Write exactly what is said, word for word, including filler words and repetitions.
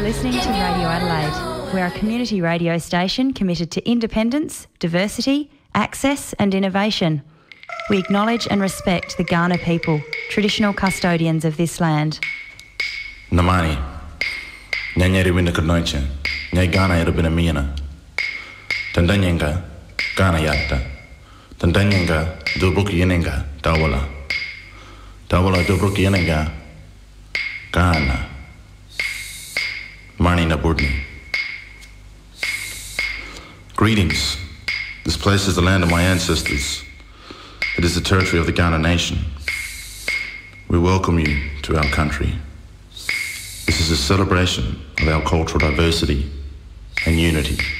listening to Radio Adelaide. We're a community radio station committed to independence, diversity, access and innovation. We acknowledge and respect the Kaurna people, traditional custodians of this land. Namani, nyanyeri winda kadnoiche, nyai Kaurna erubina miana. Tandanyenga, Kaurna yatta. Tandanyenga, dobruki yenenga, tawala. Tawala dobruki yenenga, Kaurna. Marni Naburdni. Greetings. This place is the land of my ancestors. It is the territory of the Kaurna nation. We welcome you to our country. This is a celebration of our cultural diversity and unity.